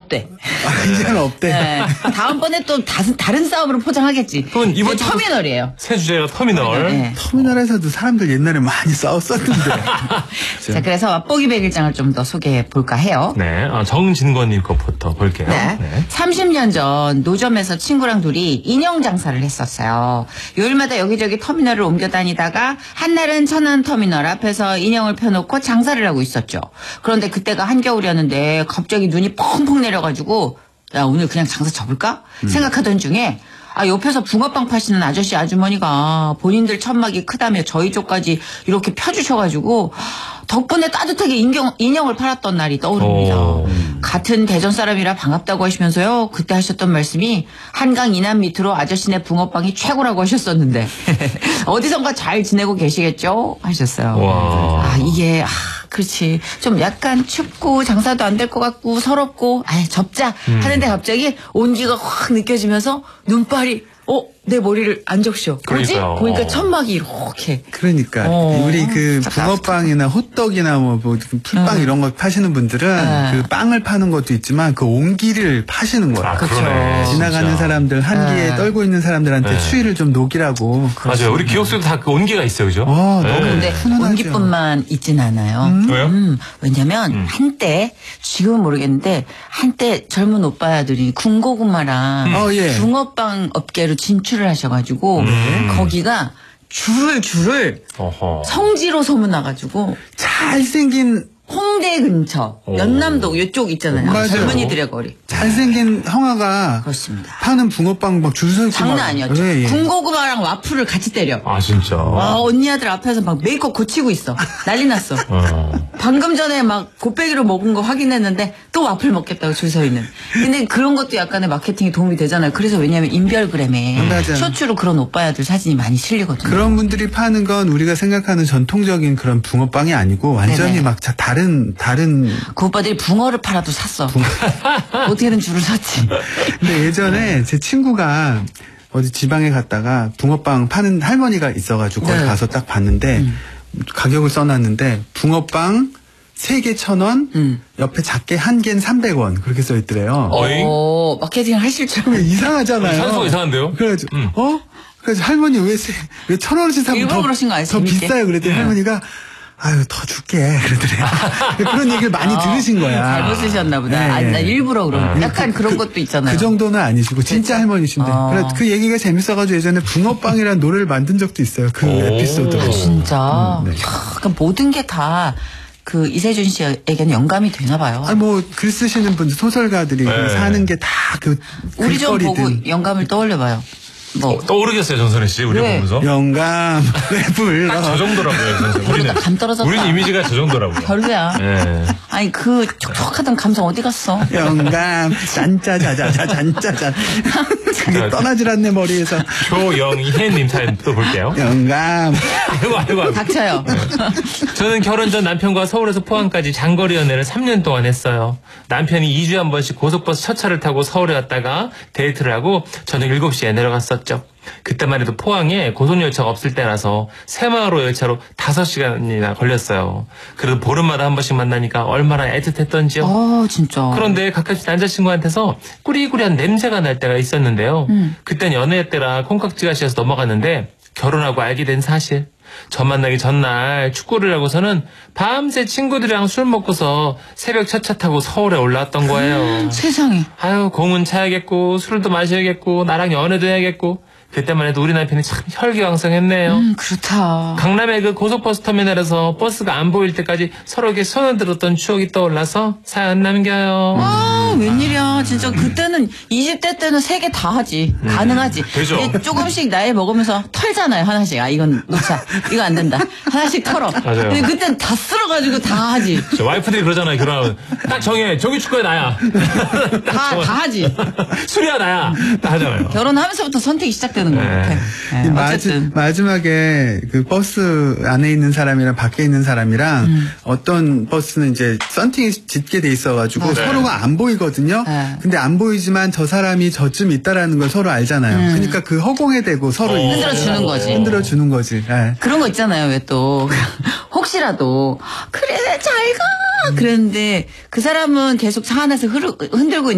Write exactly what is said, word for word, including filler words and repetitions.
없대. 아, 이제는 없대. 네. 다음번에 또 다른, 다른 싸움으로 포장하겠지. 그건 이번 이제 터미널이에요. 새 주제가 터미널. 네. 터미널에서도 사람들 옛날에 많이 싸웠었는데. 자, 그래서 맛보기 백일장을 좀 더 소개해 볼까 해요. 네, 어, 정진권님 것부터 볼게요. 네. 네. 삼십 년 전 노점에서 친구랑 둘이 인형 장사를 했었어요. 요일마다 여기저기 터미널을 옮겨 다니다가 한날은 천안 터미널 앞에서 인형을 펴놓고 장사를 하고 있었죠. 그런데 그때가 한겨울이었는데 갑자기 눈이 펑펑 내려가지고 야, 오늘 그냥 장사 접을까? 음. 생각하던 중에 아, 옆에서 붕어빵 파시는 아저씨 아주머니가 본인들 천막이 크다며 저희 쪽까지 이렇게 펴주셔가지고 덕분에 따뜻하게 인형, 인형을 팔았던 날이 떠오릅니다. 오. 같은 대전 사람이라 반갑다고 하시면서요. 그때 하셨던 말씀이 한강 이남 밑으로 아저씨네 붕어빵이 최고라고 하셨었는데 어디선가 잘 지내고 계시겠죠? 하셨어요. 와. 아, 이게 아, 그렇지. 좀 약간 춥고 장사도 안 될 것 같고 서럽고 아, 접자 음. 하는데 갑자기 온기가 확 느껴지면서 눈발이 어? 내 머리를 안 적셔. 뭐지? 보니까 천막이 이렇게. 그러니까 어. 우리 그 붕어빵이나 호떡이나 뭐, 뭐 풀빵 음. 이런 거 파시는 분들은 네. 그 빵을 파는 것도 있지만 그 온기를 파시는 거예요. 아, 그러네. 지나가는 진짜. 사람들 한기에 네. 떨고 있는 사람들한테 네. 추위를 좀 녹이라고. 맞아요. 우리 기억 속에도 다 그 온기가 있어요, 그죠? 어, 네. 너무 근데 훈훈하죠. 온기뿐만 있진 않아요. 음. 왜요? 음, 왜냐면 음. 한때 지금은 모르겠는데 한때 젊은 오빠들이 군고구마랑 어, 예. 붕어빵 업계로 진출을 하셔가지고 음. 거기가 줄을 줄을 어허. 성지로 소문나가지고 잘생긴 홍대 근처 오. 연남동 이쪽 있잖아요. 맞아요. 젊은이들의 거리. 잘생긴 형아가 그렇습니다. 파는 붕어빵 막 줄 서 있고 장난 막. 아니었죠. 예, 예. 군고구마랑 와플을 같이 때려. 아, 진짜. 와, 언니 아들 앞에서 막 메이크업 고치고 있어. 난리 났어. 어. 방금 전에 막 곱빼기로 먹은 거 확인했는데 또 와플 먹겠다고 줄 서 있는. 근데 그런 것도 약간의 마케팅에 도움이 되잖아요. 그래서 왜냐면 인별그램에 맞아요. 쇼츠로 그런 오빠야들 사진이 많이 실리거든요. 그런 분들이 파는 건 우리가 생각하는 전통적인 그런 붕어빵이 아니고 완전히 네네. 막 자- 다른 다른. 그 오빠들이 붕어를 팔아도 샀어. 어떻게든 줄을 섰지. 근데 예전에 제 친구가 어디 지방에 갔다가 붕어빵 파는 할머니가 있어가지고 거기 네. 가서 딱 봤는데 음. 가격을 써놨는데 붕어빵 세 개 천 원, 음. 옆에 작게 한 개는 삼백 원 그렇게 써있더래요. 어잉? 어, 마케팅을 하실 줄 알고. 이상하잖아요. 산소가 이상한데요? 그래가지고 음. 어? 그래서 할머니 왜 왜 천 원어치 사면 일부러 더, 그러신 거 아니에요? 더 재밌게? 비싸요? 그랬더니 할머니가 아유 더 줄게 그러더래요. 그런 얘기를 많이 아, 들으신 거야. 잘못 쓰셨나 보다. 네, 아니, 나 네. 일부러 그런. 네. 약간 그런 것도 있잖아요. 그 정도는 아니시고 진짜 그렇죠? 할머니신데 아. 그래, 그 얘기가 재밌어가지고 예전에 붕어빵이라는 노래를 만든 적도 있어요. 그 오. 에피소드로. 아, 진짜. 음, 네. 하, 그러니까 모든 게 다 그 이세준 씨에게는 영감이 되나 봐요. 아니 뭐 글 쓰시는 분들 소설가들이 네. 사는 게 다 그 우리 좀 보고 글거리든 영감을 떠올려봐요. 뭐. 어, 떠오르겠어요, 정선혜 씨. 우리 왜? 보면서. 영감 왜 불러? 딱 저 정도라고요, 정선혜. 우리는, 감 떨어졌다. 우리는 이미지가 저 정도라고요. 별로야. 예. 아니 그 촉촉하던 감성 어디 갔어? 영감 짠짜자자자 짠짜잔 그게 떠나질 않네 머리에서. 조영희님 사연 또 볼게요. 영감 아이고, 아이고, 아이고. 닥쳐요. 저는 결혼 전 남편과 서울에서 포항까지 장거리 연애를 삼 년 동안 했어요. 남편이 이 주에 한 번씩 고속버스 첫 차를 타고 서울에 왔다가 데이트를 하고 저녁 일곱 시에 내려갔었죠. 그때만 해도 포항에 고속열차가 없을 때라서 새마을호 열차로 다섯 시간이나 걸렸어요. 그래도 보름마다 한 번씩 만나니까 얼마나 애틋했던지요. 아 진짜. 그런데 가끔씩 남자친구한테서 꾸리꾸리한 냄새가 날 때가 있었는데요. 음. 그땐 연애 때라 콩깍지가시에서 넘어갔는데 결혼하고 알게 된 사실. 저 만나기 전날 축구를 하고서는 밤새 친구들이랑 술 먹고서 새벽 첫 차 타고 서울에 올라왔던 거예요. 세상에. 아유, 공은 차야겠고 술도 마셔야겠고 나랑 연애도 해야겠고 그때만 해도 우리 남편이 참 혈기왕성했네요. 음 그렇다. 강남의 그 고속버스 터미널에서 버스가 안 보일 때까지 서로에게 손을 들었던 추억이 떠올라서 사연 남겨요. 아 웬일이야. 진짜 그때는 이십 대 때는 세 개 다 하지. 가능하지. 되죠. 이제 조금씩 나이 먹으면서 털잖아요. 하나씩. 아 이건 놓자. 이거 안 된다. 하나씩 털어. 맞아요. 근데 그때는 다 쓸어가지고 다 하지. 저 와이프들이 그러잖아요. 결혼하면 딱 정해. 저기 축구야 나야. 다, 다 하지. 술이야 나야. 다 하잖아요. 결혼하면서부터 선택이 시작되는 거 같아. 네. 네, 이 어쨌든. 마지, 마지막에 그 버스 안에 있는 사람이랑 밖에 있는 사람이랑 음. 어떤 버스는 이제 썬팅이 짙게 돼 있어가지고 맞아요. 서로가 안 보이거든요. 네. 근데 안 보이지만 저 사람이 저쯤 있다라는 걸 서로 알잖아요. 음. 그러니까 그 허공에 대고 서로 어. 이- 흔들어 주는 거지. 흔들어 주는 거지. 예. 그런 거 있잖아요. 왜 또 혹시라도 그래 잘 가. 그랬는데 그 사람은 계속 차 안에서 흐르, 흔들고